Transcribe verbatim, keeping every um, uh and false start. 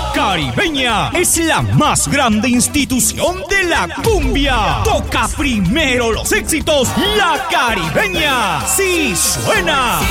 La Caribeña es la más grande institución de la cumbia. Toca primero los éxitos. La Caribeña sí suena.